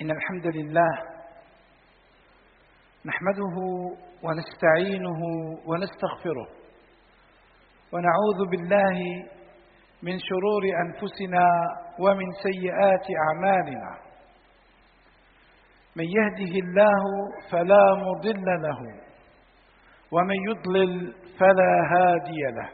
إن الحمد لله نحمده ونستعينه ونستغفره ونعوذ بالله من شرور أنفسنا ومن سيئات أعمالنا. من يهده الله فلا مضل له ومن يضلل فلا هادي له،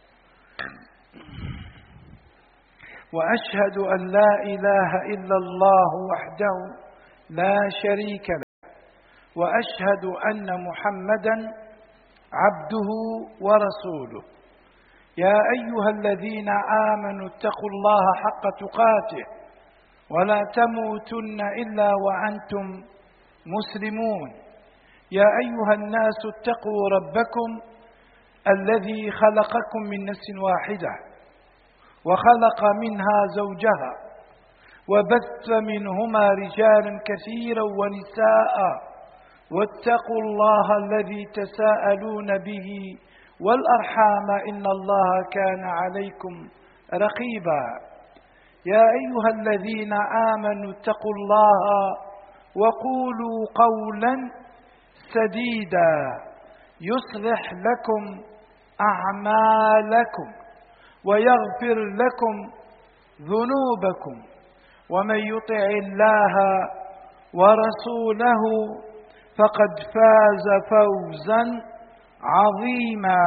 وأشهد أن لا إله إلا الله وحده لا شريك له، وأشهد أن محمدا عبده ورسوله. يا أيها الذين آمنوا اتقوا الله حق تقاته ولا تموتن إلا وأنتم مسلمون. يا أيها الناس اتقوا ربكم الذي خلقكم من نفس واحدة وخلق منها زوجها وبث منهما رجالا كثيرا ونساء، واتقوا الله الذي تساءلون به والأرحام إن الله كان عليكم رقيبا. يا أيها الذين آمنوا اتقوا الله وقولوا قولا سديدا يصلح لكم أعمالكم ويغفر لكم ذنوبكم، ومن يطع الله ورسوله فقد فاز فوزا عظيما.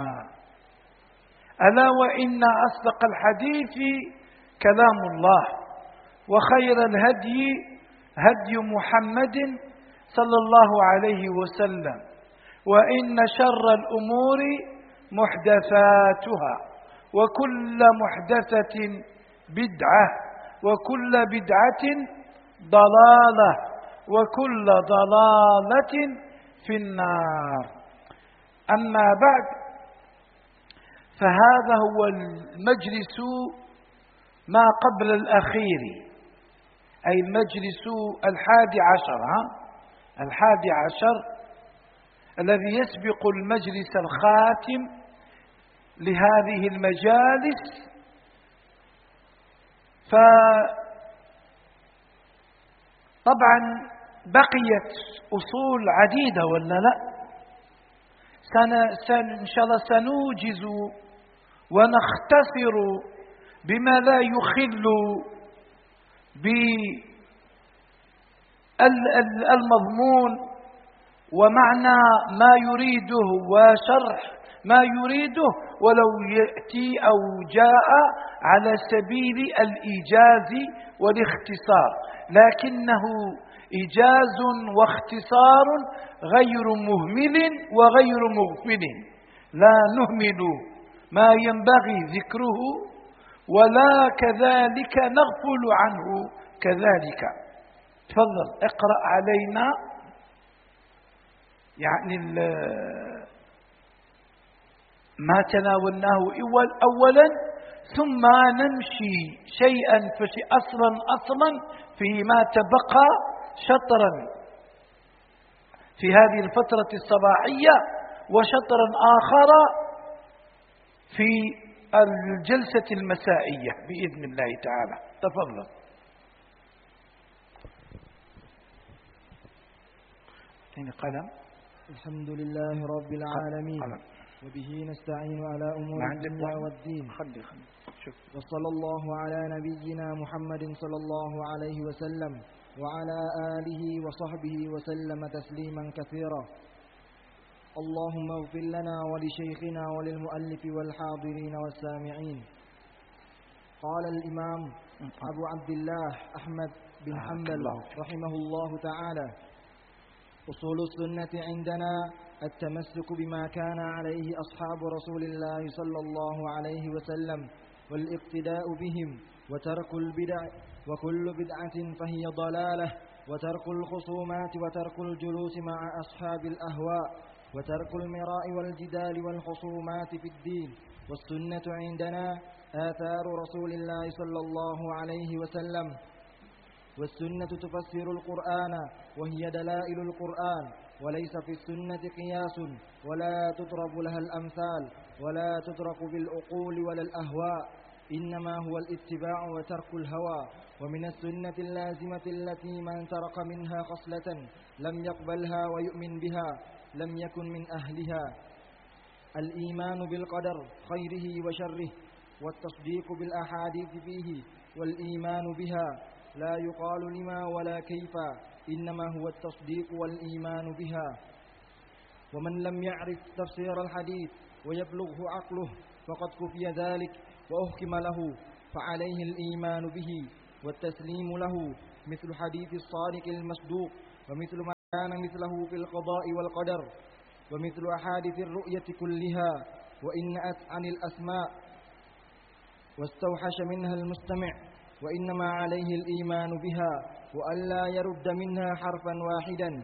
ألا وإن أصدق الحديث كلام الله، وخير الهدي هدي محمد صلى الله عليه وسلم، وإن شر الأمور محدثاتها، وكل محدثة بدعة، وكل بدعة ضلالة، وكل ضلالة في النار. أما بعد، فهذا هو المجلس ما قبل الأخير، أي المجلس الحادي عشر الذي يسبق المجلس الخاتم لهذه المجالس. فطبعا بقيت أصول عديدة ولا لا؟ إن شاء الله سنوجز ونختصر بما لا يخل بالمضمون ومعنى ما يريده وشرح ما يريده، ولو يأتي أو جاء على سبيل الإيجاز والاختصار، لكنه إيجاز واختصار غير مهمل وغير مغفل. لا نهمل ما ينبغي ذكره ولا كذلك نغفل عنه كذلك. تفضل اقرأ علينا يعني ما تناولناه أولا، ثم نمشي شيئا فشيئا أصلا فيما تبقى شطرا في هذه الفترة الصباحية، وشطرا آخر في الجلسة المسائية بإذن الله تعالى. تفضل. هنا قلم. الحمد لله رب العالمين، وبه نستعين على أمور الدنيا والدين، وصلى الله على نبينا محمد صلى الله عليه وسلم وعلى آله وصحبه وسلم تسليما كثيرا. اللهم اغفر لنا ولشيخنا وللمؤلف والحاضرين والسامعين. قال الإمام أبو عبد الله أحمد بن حنبل رحمه الله تعالى: أصول السنة عندنا التمسك بما كان عليه أصحاب رسول الله صلى الله عليه وسلم والاقتداء بهم، وترك البدع، وكل بدعة فهي ضلالة، وترك الخصومات، وترك الجلوس مع أصحاب الأهواء، وترك المراء والجدال والخصومات في الدين. والسنة عندنا آثار رسول الله صلى الله عليه وسلم، والسنة تفسر القرآن وهي دلائل القرآن، وليس في السنة قياس ولا تضرب لها الأمثال ولا تدرك بالعقول ولا الأهواء. إنما هو الاتباع وترك الهوى. ومن السنة اللازمة التي من ترك منها خصلة لم يقبلها ويؤمن بها لم يكن من أهلها الإيمان بالقدر خيره وشره، والتصديق بالأحاديث فيه والإيمان بها، لا يقال لما ولا كيف، إنما هو التصديق والإيمان بها. ومن لم يعرف تفسير الحديث ويبلغه عقله فقد كفي ذلك وأحكم له، فعليه الإيمان به والتسليم له، مثل حديث الصادق المصدوق، ومثل ما كان مثله في القضاء والقدر، ومثل أحاديث الرؤية كلها، وإن أتى عن الأسماء واستوحش منها المستمع، وإنما عليه الإيمان بها وألا يرد منها حرفا واحدا،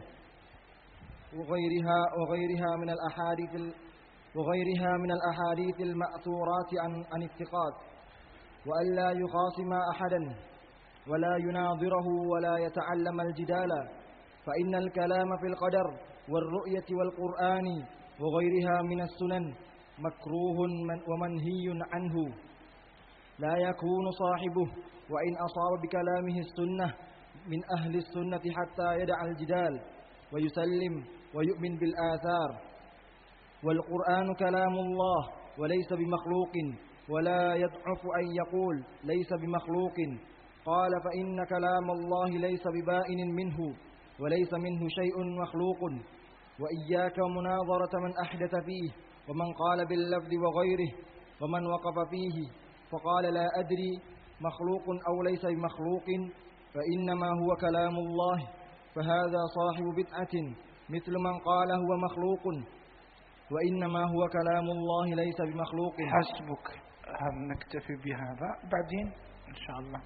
وغيرها من الأحاديث المأثورات عن الثقات، وألا يخاصم أحدا ولا يناظره ولا يتعلم الجدال، فإن الكلام في القدر والرؤية والقرآن وغيرها من السنن مكروه ومنهي عنه، لا يكون صاحبه وإن أصاب بكلامه السنة من أهل السنة حتى يدع الجدال ويسلم ويؤمن بالآثار. والقرآن كلام الله وليس بمخلوق، ولا يضعف أن يقول ليس بمخلوق. قال فإن كلام الله ليس ببائن منه وليس منه شيء مخلوق. وإياك مناظرة من أحدث فيه ومن قال باللفظ وغيره، ومن وقف فيه فقال لا أدري مخلوق أو ليس بمخلوق، فإنما هو كلام الله، فهذا صاحب بدعة مثل من قال هو مخلوق، وإنما هو كلام الله ليس بمخلوق. حسبك، هل نكتفي بهذا؟ بعدين إن شاء الله.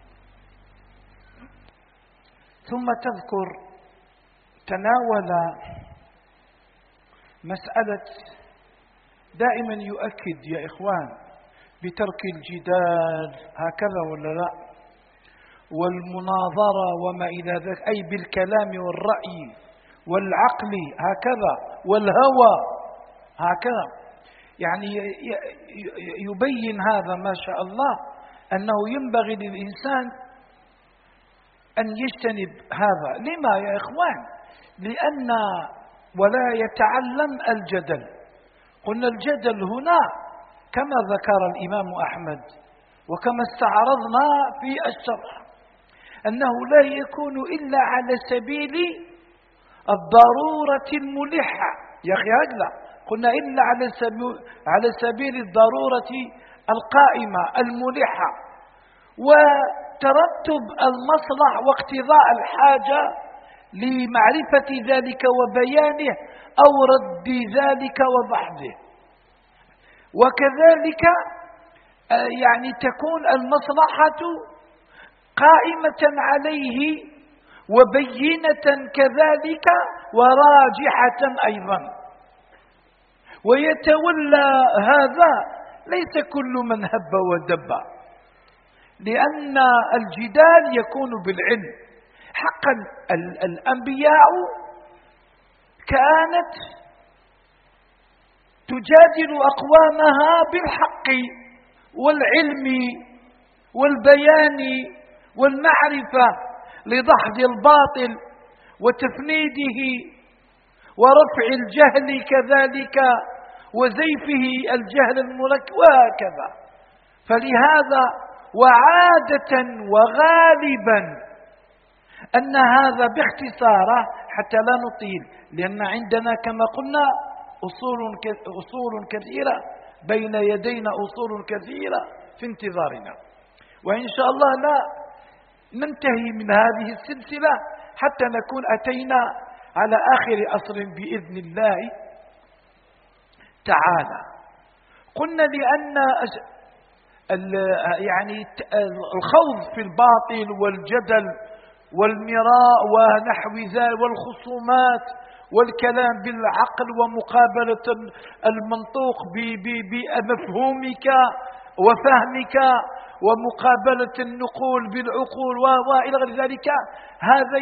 ثم تذكر تناول مسألة دائما يؤكد يا إخوان بترك الجدال، هكذا ولا لا، والمناظرة وما إلى ذلك، أي بالكلام والرأي والعقل هكذا، والهوى هكذا. يعني يبين هذا ما شاء الله أنه ينبغي للإنسان أن يجتنب هذا. لما يا إخوان؟ لأن ولا يتعلم الجدل. قلنا الجدل هنا كما ذكر الإمام أحمد وكما استعرضنا في الشرح أنه لا يكون إلا على سبيل الضرورة الملحة. يا أخي هكذا قلنا إلا على سبيل الضرورة القائمة الملحة، وترتب المصلح واقتضاء الحاجة لمعرفة ذلك وبيانه أو رد ذلك وبحثه. وكذلك يعني تكون المصلحة قائمة عليه وبينة كذلك وراجحة أيضا. ويتولى هذا ليس كل من هب ودب، لأن الجدال يكون بالعلم. حقا الأنبياء كانت تجادل أقوامها بالحق والعلم والبيان والمعرفة لدحض الباطل وتفنيده ورفع الجهل كذلك وزيفه الجهل المركب وهكذا. فلهذا وعادة وغالبا أن هذا باختصاره حتى لا نطيل، لأن عندنا كما قلنا أصول كثيرة بين يدينا، أصول كثيرة في انتظارنا، وإن شاء الله لا ننتهي من هذه السلسلة حتى نكون أتينا على آخر أصل بإذن الله تعالى. قلنا لأن يعني الخوض في الباطل والجدل والمراء ونحو ذلك والخصومات والكلام بالعقل ومقابلة المنطوق بمفهومك وفهمك ومقابلة النقول بالعقول وإلى غير ذلك، هذا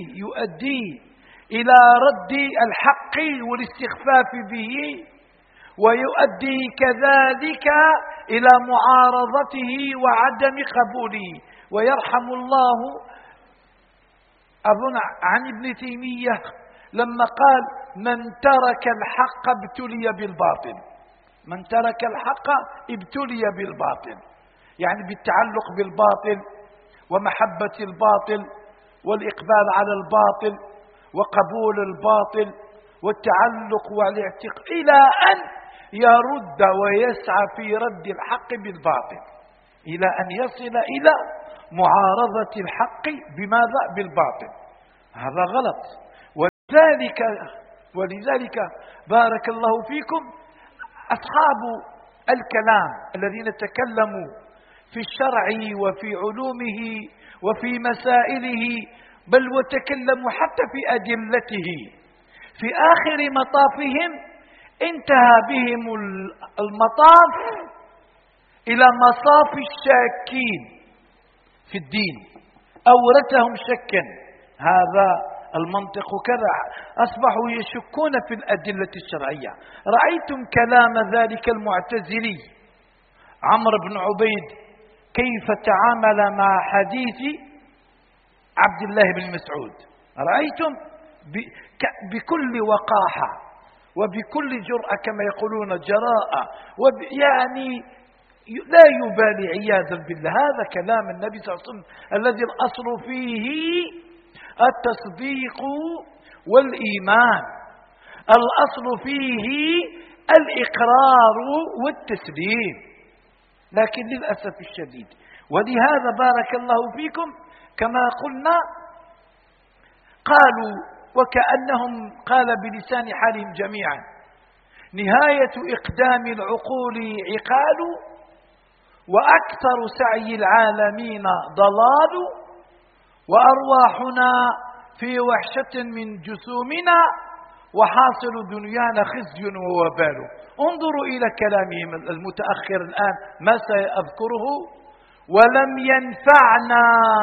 يؤدي إلى رد الحق والاستخفاف به ويؤدي كذلك إلى معارضته وعدم قبوله. ويرحم الله أظن عن ابن تيمية لما قال: من ترك الحق ابتلي بالباطل. من ترك الحق ابتلي بالباطل، يعني بالتعلق بالباطل ومحبة الباطل والإقبال على الباطل وقبول الباطل والتعلق والاعتقاد، إلى أن يرد ويسعى في رد الحق بالباطل، إلى أن يصل إلى معارضة الحق بماذا؟ بالباطل. هذا غلط. ولذلك بارك الله فيكم أصحاب الكلام الذين تكلموا في الشرع وفي علومه وفي مسائله، بل وتكلموا حتى في أدلته، في آخر مطافهم انتهى بهم المطاف إلى مصاف الشاكين في الدين، أورثهم شكا. هذا المنطق كذا، أصبحوا يشكون في الأدلة الشرعية. رأيتم كلام ذلك المعتزلي عمرو بن عبيد كيف تعامل مع حديث عبد الله بن مسعود؟ رأيتم بكل وقاحة وبكل جرأة، كما يقولون جراءة، يعني لا يبالي عياذا بالله. هذا كلام النبي صلى الله عليه وسلم الذي الأصل فيه التصديق والإيمان، الأصل فيه الإقرار والتسليم. لكن للأسف الشديد، ولهذا بارك الله فيكم كما قلنا قالوا وكأنهم قال بلسان حالهم جميعا: نهاية إقدام العقول عقال، وأكثر سعي العالمين ضلال، وأرواحنا في وحشة من جسومنا، وحاصل دنيانا خزي ووبال. انظروا إلى كلامهم المتأخر الآن ما سأذكره: ولم ينفعنا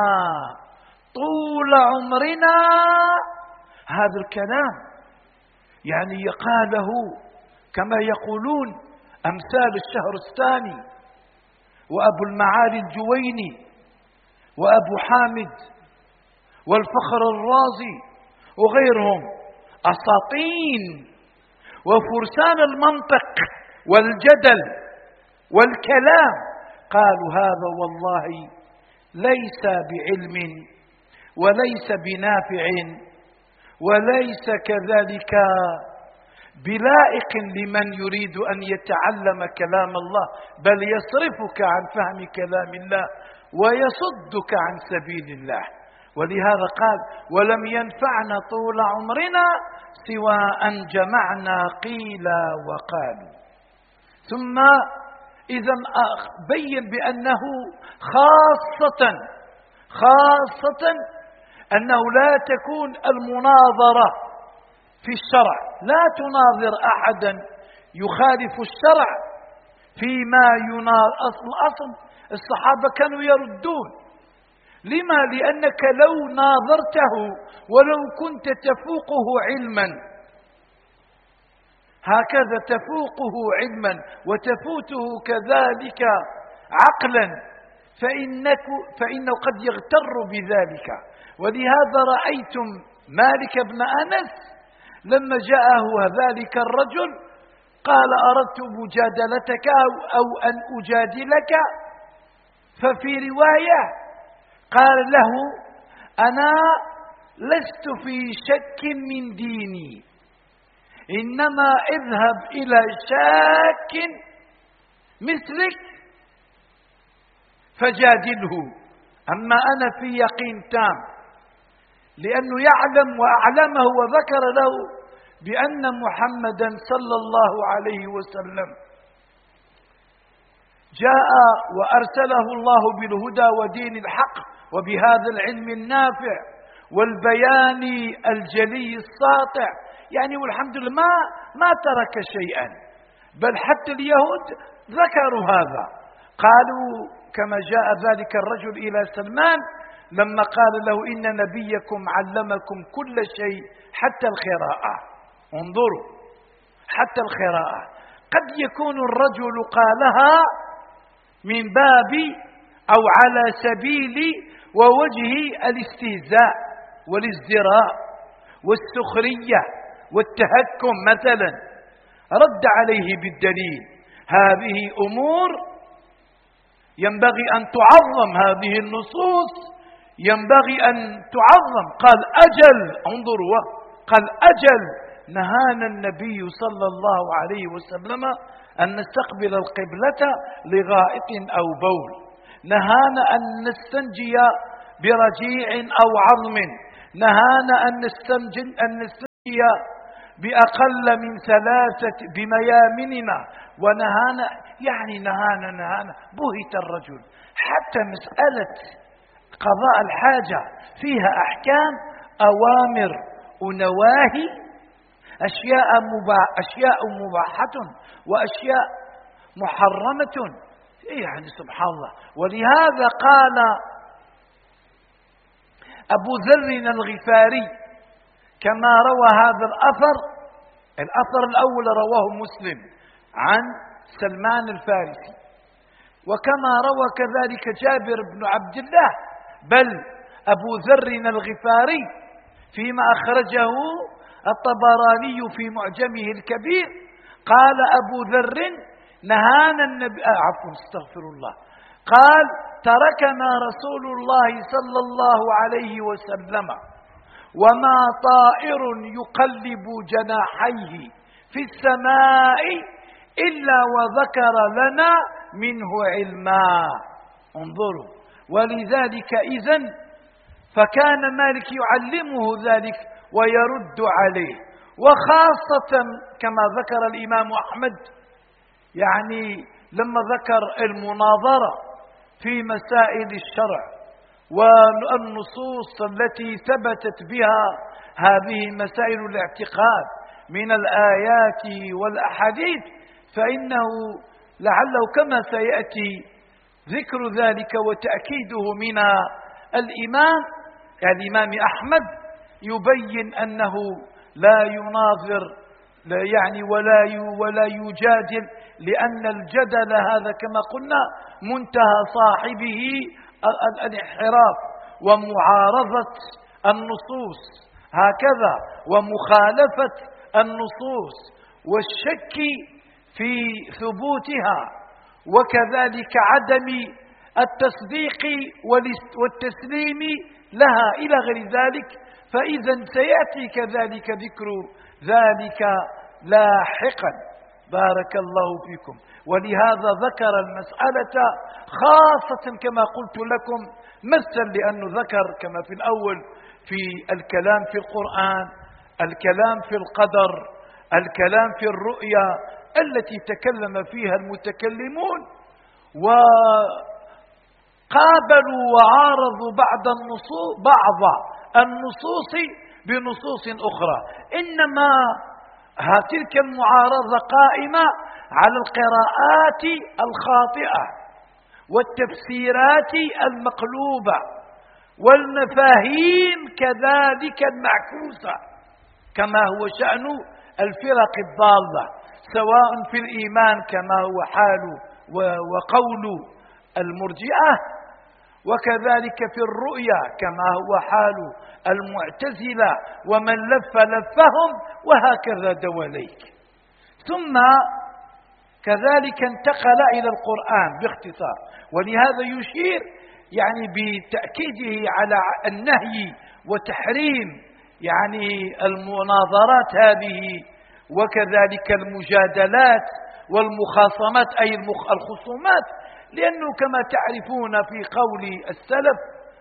طول عمرنا. هذا الكلام يعني قاله كما يقولون أمثال الشهرستاني وأبو المعالي الجويني وأبو حامد والفخر الرازي وغيرهم، أساطين وفرسان المنطق والجدل والكلام. قالوا هذا والله ليس بعلم وليس بنافع وليس كذلك بلائق لمن يريد أن يتعلم كلام الله، بل يصرفك عن فهم كلام الله ويصدك عن سبيل الله. ولهذا قال: ولم ينفعنا طول عمرنا سوى أن جمعنا قيل وقالوا. ثم إذا بين بأنه خاصة أنه لا تكون المناظرة في الشرع، لا تناظر أحدا يخالف الشرع فيما يناظر. الأصل الصحابة كانوا يردون. لما؟ لأنك لو ناظرته ولو كنت تفوقه علما، هكذا تفوقه علما وتفوته كذلك عقلا، فإنه قد يغتر بذلك. ولهذا رأيتم مالك بن أنس لما جاءه ذلك الرجل قال: أردت مجادلتك أو أن أجادلك. ففي رواية قال له: أنا لست في شك من ديني، إنما اذهب إلى شاك مثلك فجادله، أما أنا في يقين تام. لأنه يعلم وأعلمه وذكر له بأن محمدا صلى الله عليه وسلم جاء وأرسله الله بالهدى ودين الحق وبهذا العلم النافع والبيان الجلي الساطع، يعني والحمد لله ما ترك شيئا، بل حتى اليهود ذكروا هذا. قالوا كما جاء ذلك الرجل إلى سلمان لما قال له: إن نبيكم علمكم كل شيء حتى القراءة. انظروا، حتى القراءة. قد يكون الرجل قالها من باب أو على سبيل ووجه الاستهزاء والازدراء والسخرية والتهكم مثلا، رد عليه بالدليل: هذه أمور ينبغي أن تعظم، هذه النصوص ينبغي أن تعظم. قال أجل، انظروا، قال أجل، نهانا النبي صلى الله عليه وسلم أن نستقبل القبلة لغائط أو بول، نهانا أن نستنجي برجيع أو عظم، نهانا أن نستنجي بأقل من 3 بميامننا، ونهانا، يعني نهانا. بهت الرجل. حتى مسألة قضاء الحاجة فيها أحكام، أوامر ونواهي، أشياء مباحة وأشياء محرمة، يعني سبحان الله. ولهذا قال أبو ذر الغفاري كما روى هذا الأثر الأول رواه مسلم عن سلمان الفارسي، وكما روى كذلك جابر بن عبد الله، بل أبو ذر الغفاري فيما أخرجه الطبراني في معجمه الكبير قال أبو ذر: نهانا النبي استغفر الله، قال: تركنا رسول الله صلى الله عليه وسلم وما طائر يقلب جناحيه في السماء إلا وذكر لنا منه علما. انظروا، ولذلك إذن فكان مالك يعلمه ذلك ويرد عليه، وخاصة كما ذكر الإمام أحمد، يعني لما ذكر المناظرة في مسائل الشرع والنصوص التي ثبتت بها هذه مسائل الاعتقاد من الآيات والأحاديث، فإنه لعله كما سيأتي ذكر ذلك وتأكيده من الإمام أحمد، يبين أنه لا يناظر يعني ولا يجادل، لأن الجدل هذا كما قلنا منتهى صاحبه الانحراف ومعارضة النصوص، هكذا، ومخالفة النصوص والشك في ثبوتها، وكذلك عدم التصديق والتسليم لها إلى غير ذلك. فإذا سيأتي كذلك ذكر ذلك لاحقا، بارك الله فيكم. ولهذا ذكر المسألة خاصة كما قلت لكم مثلا، لأنه ذكر كما في الأول في الكلام في القرآن، الكلام في القدر، الكلام في الرؤيا التي تكلم فيها المتكلمون، وقابلوا وعارضوا بعض النصوص بنصوص أخرى، إنما تلك المعارضة قائمة على القراءات الخاطئة والتفسيرات المقلوبة والمفاهيم كذلك المعكوسة، كما هو شأن الفرق الضالة، سواء في الإيمان كما هو حال وقول المرجئة، وكذلك في الرؤيا كما هو حال المعتزلة ومن لفهم، وهكذا دواليك. ثم كذلك انتقل إلى القرآن باختصار، ولهذا يشير يعني بتأكيده على النهي وتحريم يعني المناظرات هذه، وكذلك المجادلات والمخاصمات أي الخصومات، لأنه كما تعرفون في قول السلف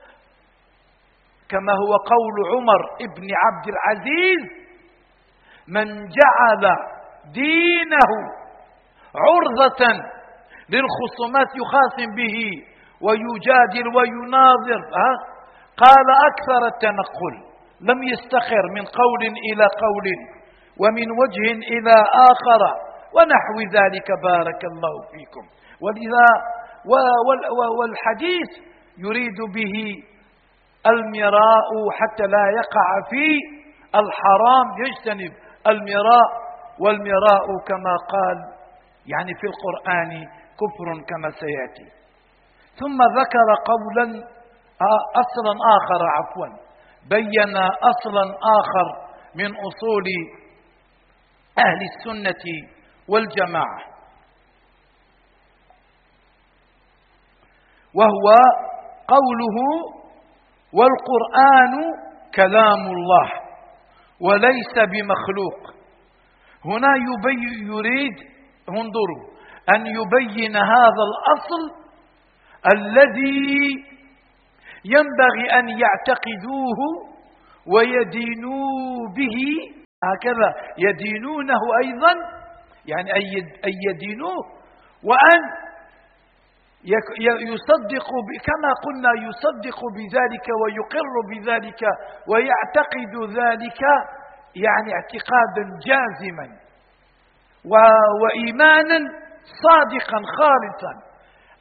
كما هو قول عمر ابن عبد العزيز: من جعل دينه عرضة للخصومات يخاصم به ويجادل ويناظر، قال أكثر التنقل، لم يستخر من قول إلى قول ومن وجه إلى آخر ونحو ذلك، بارك الله فيكم. ولذا والحديث يريد به المراء حتى لا يقع في الحرام، يجتنب المراء، والمراء كما قال يعني في القرآن كفر كما سيأتي. ثم ذكر قولا أصلا آخر بين أصلا آخر من أصول أهل السنة والجماعة، وهو قوله: والقرآن كلام الله وليس بمخلوق. هنا يريد انظروا أن يبين هذا الأصل الذي ينبغي أن يعتقدوه ويدينوا به، هكذا يدينونه أيضا، يعني أن يدينوه وأن يصدق كما قلنا، يصدق بذلك ويقر بذلك ويعتقد ذلك، يعني اعتقادا جازما وإيمانا صادقا خالصا،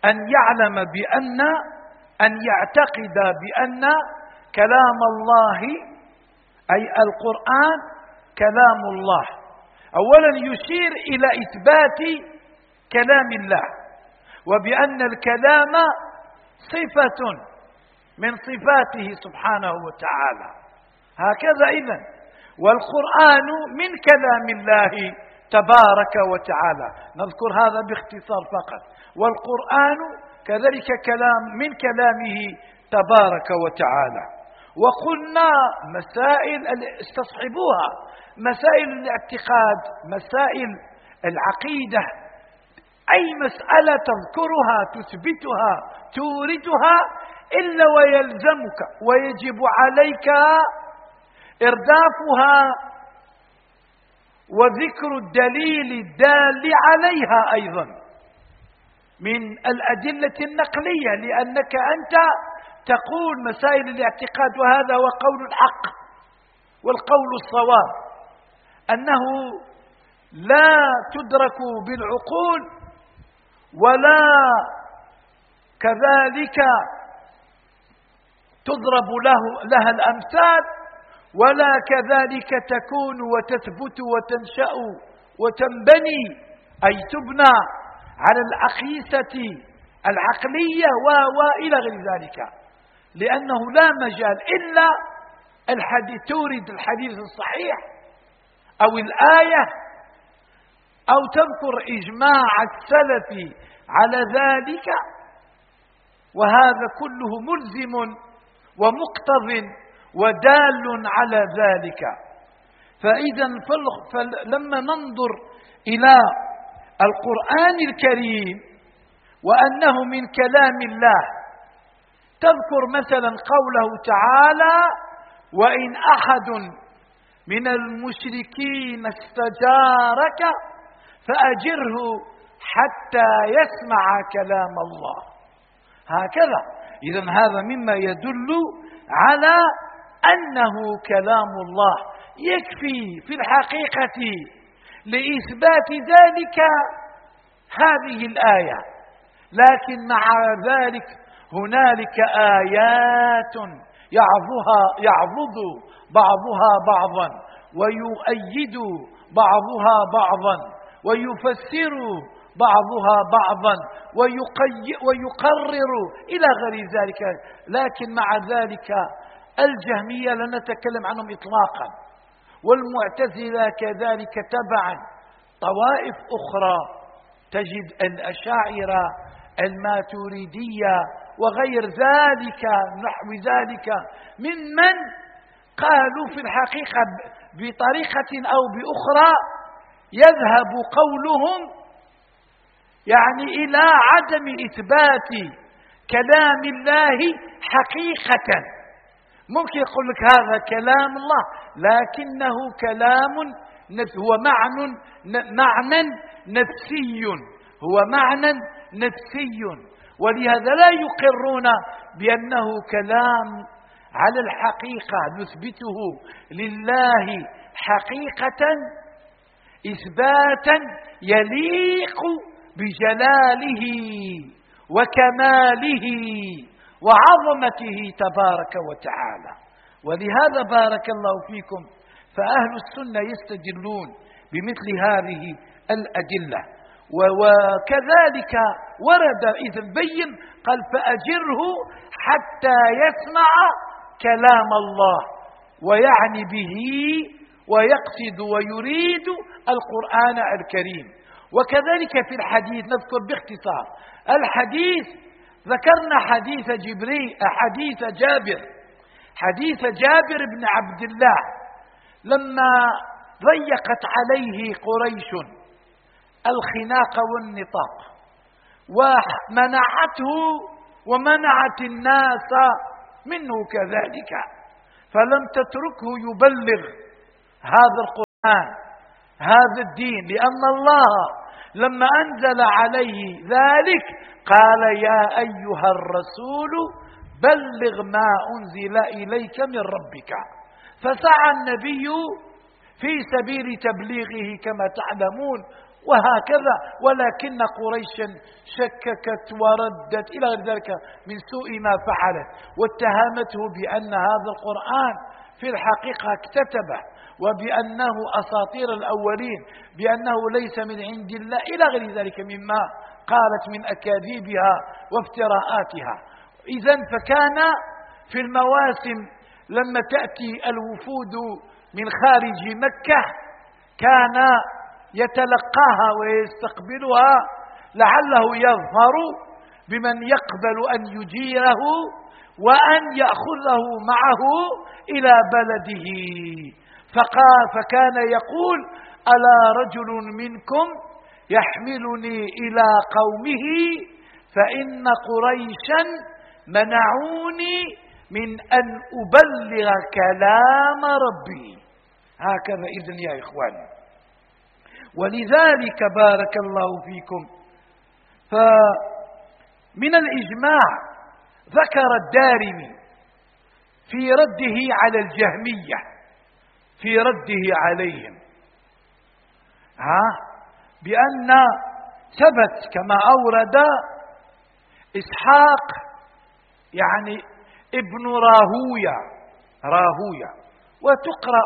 أن يعتقد بأن كلام الله أي القرآن كلام الله. أولا يشير إلى إثبات كلام الله، وبأن الكلام صفة من صفاته سبحانه وتعالى، هكذا إذن والقرآن من كلام الله تبارك وتعالى. نذكر هذا باختصار فقط. والقرآن كذلك من كلامه تبارك وتعالى. وقلنا مسائل استصحبوها، مسائل الاعتقاد، مسائل العقيدة، أي مسألة تذكرها تثبتها توردها إلا ويلزمك ويجب عليك إردافها وذكر الدليل الدال عليها أيضا من الأدلة النقلية، لأنك أنت تقول مسائل الاعتقاد، وهذا هو قول الحق والقول الصواب، أنه لا تدرك بالعقول ولا كذلك تضرب لها الأمثال، ولا كذلك تكون وتثبت وتنشأ وتنبني، أي تبنى على الأقيسة العقلية وإلى غير ذلك، لأنه لا مجال إلا الحديث، تورد الحديث الصحيح أو الآية أو تذكر إجماع السلف على ذلك، وهذا كله ملزم ومقتض ودال على ذلك. فإذا لما ننظر إلى القرآن الكريم وأنه من كلام الله، تذكر مثلا قوله تعالى: وإن أحد من المشركين استجارك فأجره حتى يسمع كلام الله. هكذا. إذن هذا مما يدل على أنه كلام الله. يكفي في الحقيقة لإثبات ذلك هذه الآية، لكن مع ذلك هنالك آيات يعضد بعضها بعضا ويؤيد بعضها بعضا ويفسر بعضها بعضا ويقرر إلى غير ذلك. لكن مع ذلك الجهمية لا نتكلم عنهم إطلاقا، والمعتزلة كذلك تبعا، طوائف أخرى تجد الأشاعرة، الماتريدية وغير ذلك نحو ذلك، ممن قالوا في الحقيقة بطريقة أو بأخرى يذهب قولهم يعني إلى عدم إثبات كلام الله حقيقة. ممكن يقول لك هذا كلام الله، لكنه كلام هو معنى نفسي، هو معنى نفسي، ولهذا لا يقرون بأنه كلام على الحقيقة نثبته لله حقيقة إثباتا يليق بجلاله وكماله وعظمته تبارك وتعالى. ولهذا بارك الله فيكم فأهل السنة يستدلون بمثل هذه الأدلة، وكذلك ورد إذ بين قال فأجره حتى يسمع كلام الله، ويعني به ويقصد ويريد القرآن الكريم. وكذلك في الحديث نذكر باختصار الحديث، ذكرنا حديث جابر بن عبد الله لما ضيقت عليه قريش الخناق والنطاق ومنعته ومنعت الناس منه كذلك، فلم تتركه يبلغ هذا القرآن هذا الدين، لأن الله لما أنزل عليه ذلك قال يا أيها الرسول بلغ ما أنزل إليك من ربك، فسعى النبي في سبيل تبليغه كما تعلمون وهكذا، ولكن قريشا شككت وردت إلى غير ذلك من سوء ما فعلت، واتهمته بأن هذا القرآن في الحقيقة اكتتبه، وبأنه أساطير الأولين، بأنه ليس من عند الله إلى غير ذلك مما قالت من أكاذيبها وافتراءاتها. إذن فكان في المواسم لما تأتي الوفود من خارج مكة كان يتلقاها ويستقبلها لعله يظهر بمن يقبل أن يجيره وأن يأخذه معه إلى بلده، فكان يقول ألا رجل منكم يحملني إلى قومه فإن قريشا منعوني من أن أبلغ كلام ربي. هكذا إذن يا إخواني. ولذلك بارك الله فيكم فمن الإجماع ذكر الدارمي في رده على الجهمية في رده عليهم بأن ثبت كما أورد إسحاق يعني ابن راهوية وتقرأ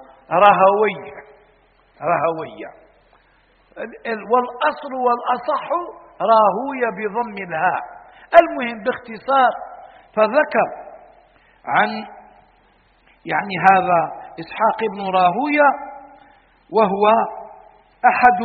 رهوية والأصل والأصح راهوية بضم الهاء. المهم باختصار فذكر عن يعني هذا إسحاق بن راهوية وهو أحد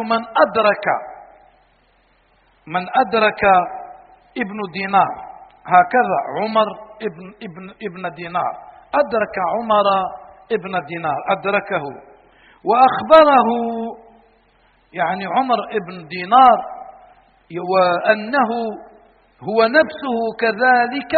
من أدرك ابن دينار، هكذا عمر ابن دينار أدرك عمر ابن دينار أدركه وأخبره يعني عمر ابن دينار وأنه هو نفسه كذلك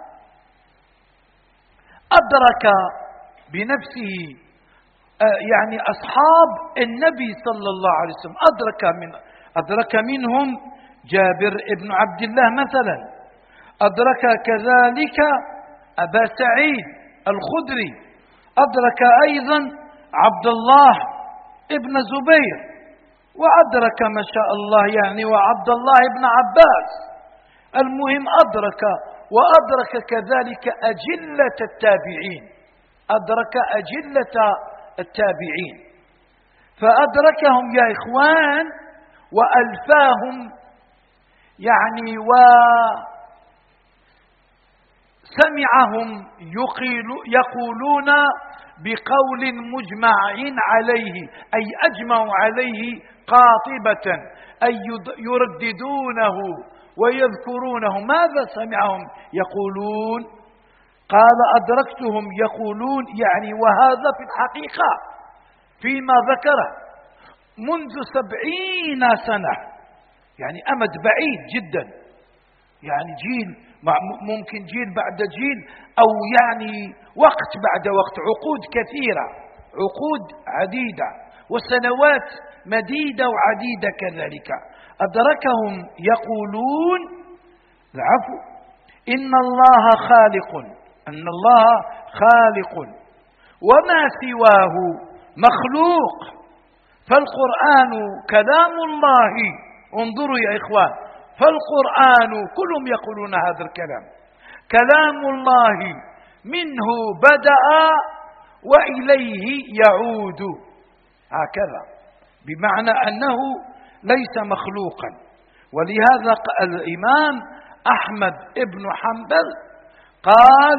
أدرك بنفسه يعني أصحاب النبي صلى الله عليه وسلم، أدرك منهم جابر ابن عبد الله مثلا، أدرك كذلك أبا سعيد الخدري، أدرك أيضا عبد الله ابن زبير، وأدرك ما شاء الله يعني وعبد الله ابن عباس. المهم أدرك، وأدرك كذلك أجلة التابعين، فأدركهم يا إخوان وألفاهم يعني وسمعهم يقولون بقول مجمع عليه أي أجمعوا عليه قاطبة أي يرددونه ويذكرونه. ماذا سمعهم يقولون؟ قال أدركتهم يقولون يعني وهذا في الحقيقة فيما ذكره منذ 70 سنة، يعني أمد بعيد جدا، يعني جيل ممكن جيل بعد جيل أو يعني وقت بعد وقت، عقود كثيرة، عقود عديدة وسنوات مديدة وعديدة كذلك. أدركهم يقولون العفو إن الله خالق وما سواه مخلوق، فالقرآن كلام الله. انظروا يا إخوان، فالقرآن كلهم يقولون هذا الكلام كلام الله منه بدأ وإليه يعود، هكذا بمعنى أنه ليس مخلوقا. ولهذا الإمام أحمد بن حنبل قال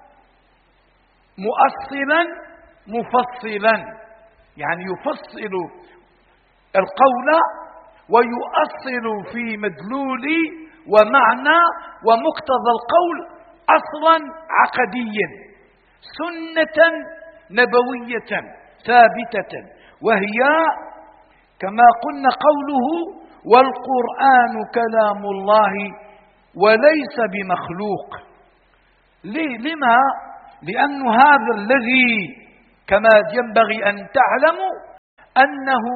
مؤصلا مفصلا، يعني يفصل القول ويؤصل في مدلول ومعنى ومقتضى القول أصلا عقديا، سنة نبوية ثابتة، وهي كما قلنا قوله والقرآن كلام الله وليس بمخلوق. لما؟ لأن هذا الذي كما ينبغي أن تعلموا أنه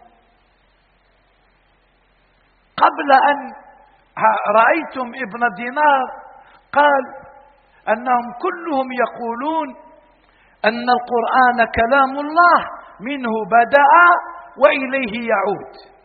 قبل أن رأيتم ابن دينار قال أنهم كلهم يقولون أن القرآن كلام الله منه بدأ وإليه يعود.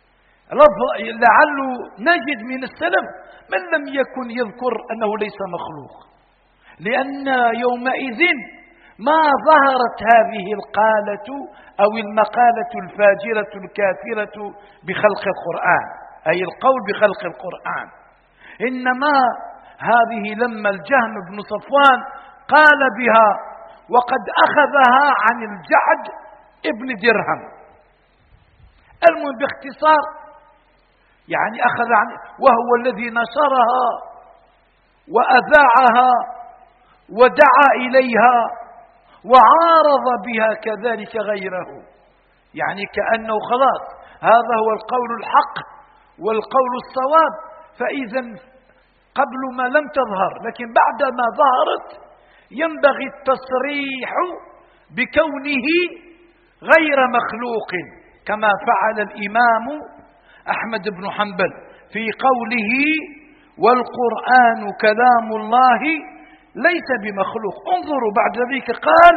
لعل نجد من السلف من لم يكن يذكر أنه ليس مخلوق، لأن يومئذ ما ظهرت هذه القالة أو المقالة الفاجرة الكافرة بخلق القرآن، أي القول بخلق القرآن، إنما هذه لما الجهم بن صفوان قال بها وقد أخذها عن الجعد ابن درهم. المهم باختصار يعني أخذ عن، وهو الذي نشرها وأذاعها ودعا إليها وعارض بها كذلك غيره، يعني كأنه خلاص هذا هو القول الحق والقول الصواب. فإذا قبل ما لم تظهر، لكن بعد ما ظهرت ينبغي التصريح بكونه غير مخلوق، كما فعل الإمام أحمد بن حنبل في قوله والقرآن كلام الله ليس بمخلوق. انظروا بعد ذلك قال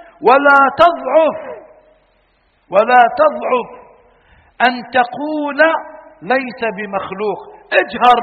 ولا تضعف أن تقول ليس بمخلوق، اجهر